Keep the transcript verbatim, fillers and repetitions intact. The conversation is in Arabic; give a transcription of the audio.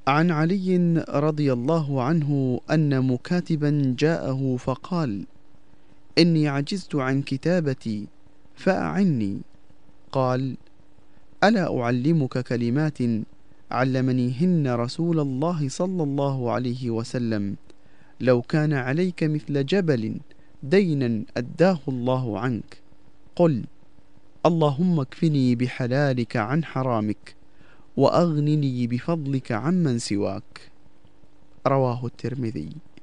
عن علي رضي الله عنه أن مكاتبا جاءه فقال: إني عجزت عن كتابتي فأعني. قال: ألا أعلمك كلمات علمنيهن رسول الله صلى الله عليه وسلم: لو كان عليك مثل جبل دينا أداه الله عنك، قل: اللهم اكفني بحلالك عن حرامك، وأغنني بفضلك عمن سواك. رواه الترمذي.